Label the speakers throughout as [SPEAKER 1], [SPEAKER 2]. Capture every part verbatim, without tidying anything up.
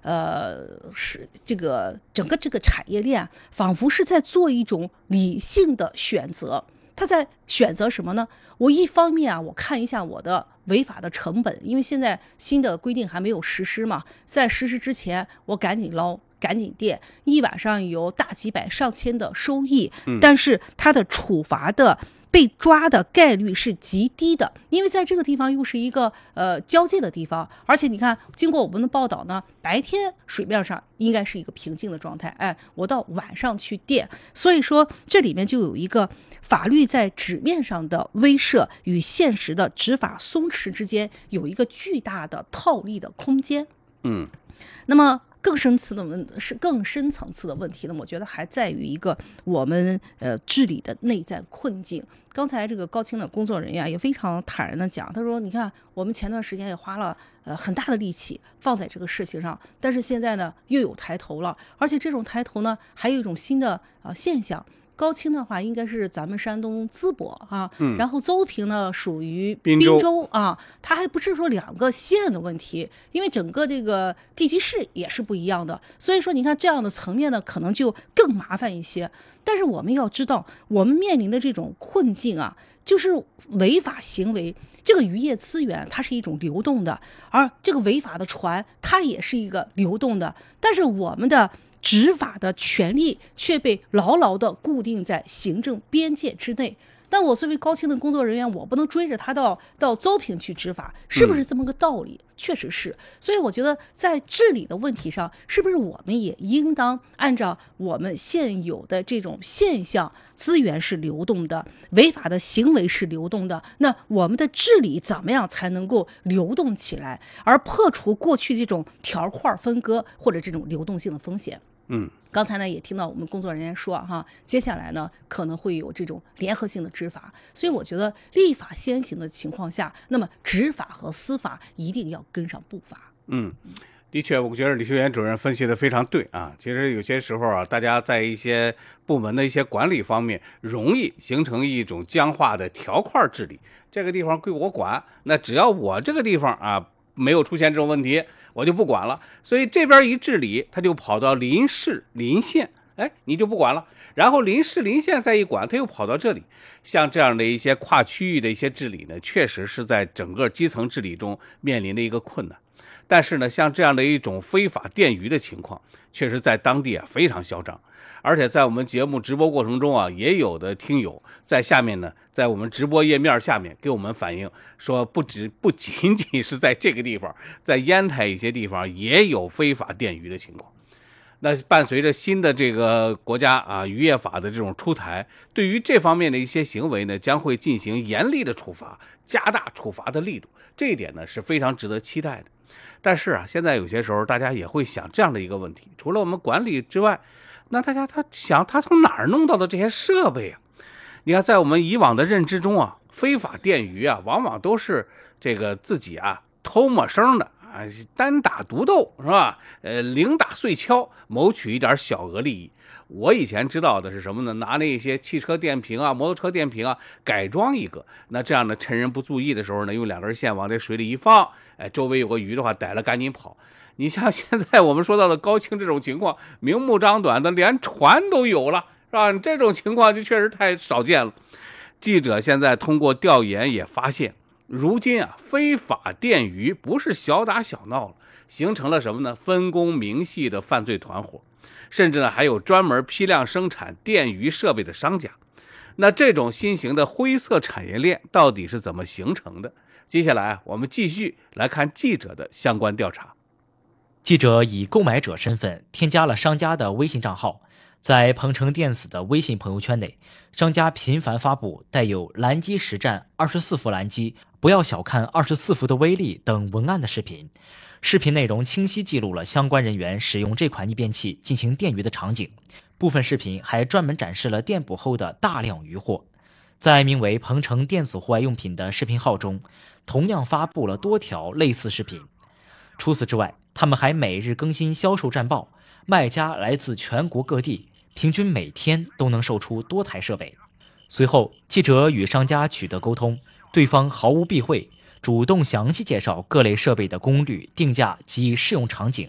[SPEAKER 1] 呃是这个整个这个产业链仿佛是在做一种理性的选择。他在选择什么呢？我一方面啊，我看一下我的违法的成本，因为现在新的规定还没有实施嘛，在实施之前，我赶紧捞。赶紧垫，一晚上有大几百上千的收益，但是它的处罚的被抓的概率是极低的，因为在这个地方又是一个呃交界的地方，而且你看，经过我们的报道呢，白天水面上应该是一个平静的状态，哎，我到晚上去垫，所以说这里面就有一个法律在纸面上的威慑与现实的执法松弛之间有一个巨大的套利的空间。
[SPEAKER 2] 嗯，
[SPEAKER 1] 那么。更深层的问是更深层次的问题呢，我觉得还在于一个我们呃治理的内在困境。刚才这个高清的工作人员也非常坦然的讲，他说：“你看，我们前段时间也花了呃很大的力气放在这个事情上，但是现在呢又有抬头了，而且这种抬头呢还有一种新的呃现象。”高清的话应该是咱们山东淄博啊，嗯、然后邹平呢属于滨州, 滨州啊，它还不是说两个县的问题，因为整个这个地级市也是不一样的，所以说你看这样的层面呢，可能就更麻烦一些。但是我们要知道，我们面临的这种困境啊，就是违法行为，这个渔业资源它是一种流动的，而这个违法的船它也是一个流动的，但是我们的。执法的权利却被牢牢地固定在行政边界之内。但我作为高清的工作人员，我不能追着他到到邹平去执法，是不是这么个道理？嗯、确实是。所以我觉得在治理的问题上，是不是我们也应当按照我们现有的这种现象，资源是流动的，违法的行为是流动的，那我们的治理怎么样才能够流动起来，而破除过去这种条块分割或者这种流动性的风险？
[SPEAKER 2] 嗯，
[SPEAKER 1] 刚才呢也听到我们工作人员说哈，接下来呢可能会有这种联合性的执法，所以我觉得立法先行的情况下，那么执法和司法一定要跟上步伐。
[SPEAKER 2] 嗯，的确，我觉得李秀元主任分析的非常对啊。其实有些时候啊，大家在一些部门的一些管理方面，容易形成一种僵化的条块治理。这个地方归我管，那只要我这个地方啊没有出现这种问题，我就不管了。所以这边一治理，他就跑到邻市邻县，哎，你就不管了。然后邻市邻县再一管，他又跑到这里。像这样的一些跨区域的一些治理呢，确实是在整个基层治理中面临的一个困难。但是呢，像这样的一种非法电鱼的情况，确实在当地啊非常嚣张。而且在我们节目直播过程中啊，也有的听友在下面呢，在我们直播页面下面给我们反映说，不止不仅仅是在这个地方，在烟台一些地方也有非法电鱼的情况。那伴随着新的这个国家啊渔业法的这种出台，对于这方面的一些行为呢，将会进行严厉的处罚，加大处罚的力度，这一点呢是非常值得期待的。但是啊，现在有些时候大家也会想这样的一个问题，除了我们管理之外，那大家他想他从哪儿弄到的这些设备啊？你看，在我们以往的认知中啊，非法电鱼啊，往往都是这个自己啊偷摸生的啊，单打独斗是吧？呃，零打碎敲，谋取一点小额利益。我以前知道的是什么呢？拿那些汽车电瓶啊、摩托车电瓶啊改装一个，那这样的趁人不注意的时候呢，用两根线往这水里一放，哎，周围有个鱼的话，逮了赶紧跑。你像现在我们说到的高清这种情况，明目张胆的连船都有了，是吧？这种情况就确实太少见了。记者现在通过调研也发现，如今啊，非法电鱼不是小打小闹了，形成了什么呢？分工明细的犯罪团伙，甚至呢还有专门批量生产电鱼设备的商家。那这种新型的灰色产业链到底是怎么形成的？接下来我们继续来看记者的相关调查。
[SPEAKER 3] 记者以购买者身份添加了商家的微信账号，在鹏城电子的微信朋友圈内，商家频繁发布带有蓝机实战二十四伏蓝机，不要小看二十四伏的威力等文案的视频。视频内容清晰记录了相关人员使用这款逆变器进行电鱼的场景，部分视频还专门展示了电捕后的大量鱼货。在名为鹏城电子户外用品的视频号中，同样发布了多条类似视频。除此之外，他们还每日更新销售战报，卖家来自全国各地，平均每天都能售出多台设备。随后，记者与商家取得沟通，对方毫无避讳，主动详细介绍各类设备的功率、定价及适用场景，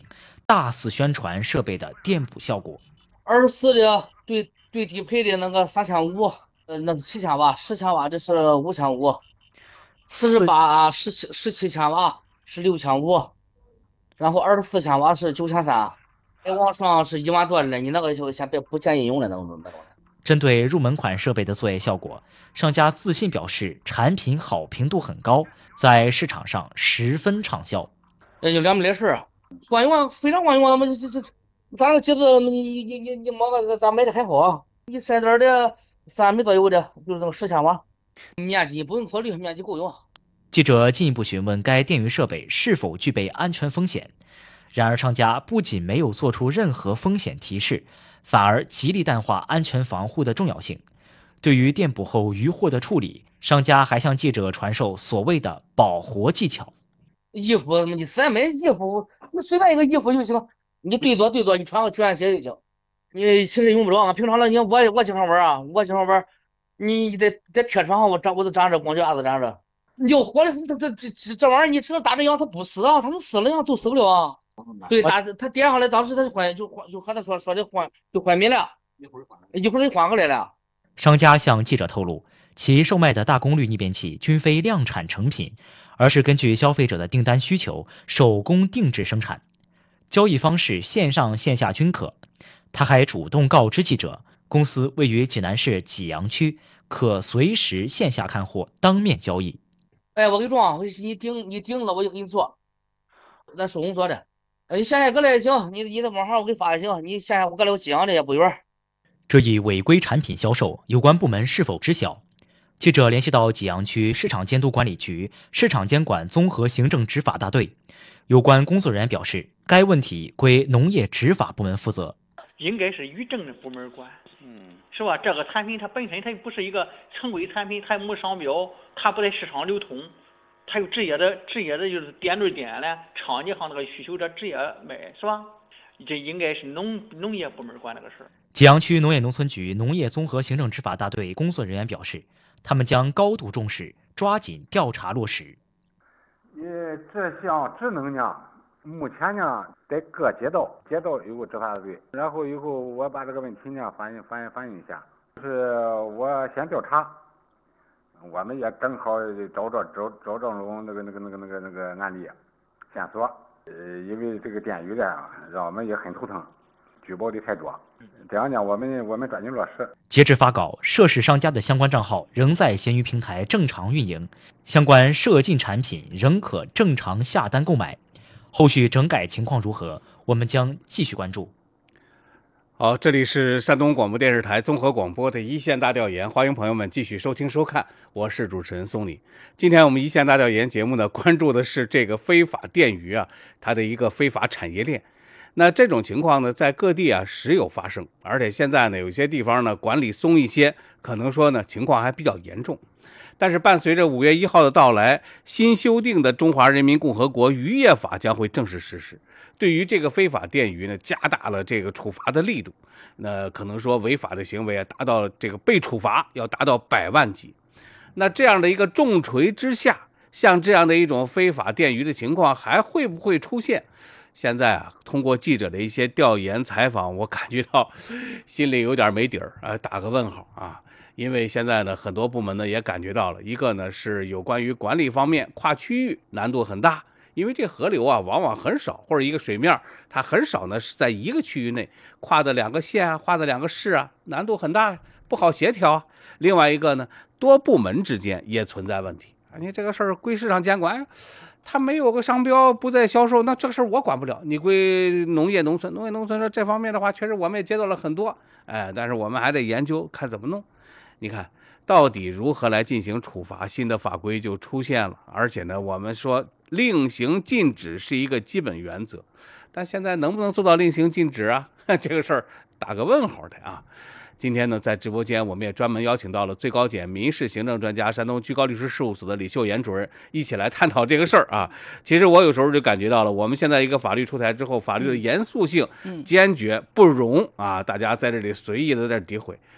[SPEAKER 3] 大肆宣传设备的垫补效果。
[SPEAKER 4] 二十四的对对低配的那个三千五，呃，那七千瓦，十千瓦这是五千五，四十八十七十七千瓦是六千五，然后二十四千瓦是九千三，再往上是一万多了，你那个就先别不建议用了那种那种。
[SPEAKER 3] 针对入门款设备的作业效果，商家自信表示产品好评度很高，在市场上十分畅销。
[SPEAKER 4] 那就两百来事，管用，非常管用。这这这，咱这机子你你你你买个咱买的还好，你晒点的三米左右的，就是那个十千瓦，面积不用考虑，面积够用。
[SPEAKER 3] 记者进一步询问该电鱼设备是否具备安全风险，然而商家不仅没有做出任何风险提示，反而极力淡化安全防护的重要性。对于垫补后余货的处理，商家还向记者传授所谓的保活技巧。
[SPEAKER 4] 衣服你咱买衣服，你随便一个衣服就行，你对做对做，你穿个球鞋鞋就行。你其实用不着啊，平常了你我我经常玩啊，我经常玩，你在在铁床上我站我都站着，光脚丫子站着。有火的这这这这这玩意儿，你只能打着烊，它不死啊，它能死了烊就死不了啊。对，打它点上来，当时它就坏，就就和他说说的坏，就坏灭了，一会儿一会儿就换过来了。
[SPEAKER 3] 商家向记者透露，其售卖的大功率逆变器均非量产成品，而是根据消费者的订单需求手工定制生产，交易方式线上线下均可。他还主动告知记者，公司位于济南市济阳区，可随时线下看货，当面交易。
[SPEAKER 4] 哎，我给你装，你订你订了我就给你做，咱手工做的。你线下过来也行，你你在网上我给你发也行，你线下我过来我济阳的也不远。
[SPEAKER 3] 这一违规产品销售，有关部门是否知晓？记者联系到济阳区市场监督管理局市场监管综合行政执法大队，有关工作人员表示，该问题归农业执法部门负责，
[SPEAKER 5] 应该是与政部门管。嗯，是吧？这个产品它本身它不是一个正规产品，它没有商标，它不在市场流通，它有直接的直接的就是点对点的厂家行那个需求者直接卖，是吧？这应该是农农业部门管这个事儿。
[SPEAKER 3] 济阳区农业农村局农业综合行政执法大队工作人员表示，他们将高度重视，抓紧调查落实。
[SPEAKER 6] 呃，这项职能呢，目前呢在各街道，街道有个执法大队，然后以后我把这个问题呢反映反映反映一下，就是我先调查，我们也正好找着找找这种那个那个那个那个那个案例线索，呃，因为这个电鱼的让我们也很头疼，举报的太多。这样呢，我们我们抓紧落实。
[SPEAKER 3] 截至发稿，涉事商家的相关账号仍在闲鱼平台正常运营，相关涉禁产品仍可正常下单购买。后续整改情况如何，我们将继续关注。
[SPEAKER 2] 好，这里是山东广播电视台综合广播的一线大调研，欢迎朋友们继续收听收看，我是主持人松林。今天我们一线大调研节目呢，关注的是这个非法电鱼啊，它的一个非法产业链。那这种情况呢，在各地啊时有发生，而且现在呢，有些地方呢管理松一些，可能说呢情况还比较严重。但是伴随着五月一号的到来，新修订的《中华人民共和国渔业法》将会正式实施，对于这个非法电鱼呢，加大了这个处罚的力度。那可能说违法的行为啊，达到这个被处罚要达到百万级。那这样的一个重锤之下，像这样的一种非法电鱼的情况还会不会出现？现在啊，通过记者的一些调研采访，我感觉到心里有点没底儿啊，打个问号啊。因为现在呢，很多部门呢也感觉到了，一个呢是有关于管理方面跨区域难度很大，因为这河流啊往往很少，或者一个水面它很少呢是在一个区域内跨的两个县啊，跨的两个市啊，难度很大，不好协调。另外一个呢，多部门之间也存在问题啊，你这个事儿归市场监管。他没有个商标不再销售，那这个事儿我管不了。你归农业农村，农业农村说这方面的话，确实我们也接到了很多，哎，但是我们还得研究看怎么弄。你看到底如何来进行处罚，新的法规就出现了。而且呢，我们说令行禁止是一个基本原则，但现在能不能做到令行禁止啊？这个事儿打个问号的啊。今天呢，在直播间我们也专门邀请到了最高检民事行政专家、山东居高律师事务所的李秀妍主任，一起来探讨这个事儿啊。其实我有时候就感觉到了，我们现在一个法律出台之后，法律的严肃性坚决不容啊，大家在这里随意的在这诋毁。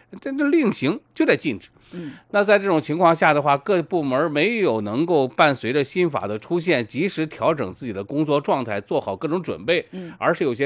[SPEAKER 2] 这这令行就得禁止。
[SPEAKER 1] 嗯，
[SPEAKER 2] 那在这种情况下的话，各部门没有能够伴随着新法的出现，及时调整自己的工作状态，做好各种准备，
[SPEAKER 1] 嗯，
[SPEAKER 2] 而是有些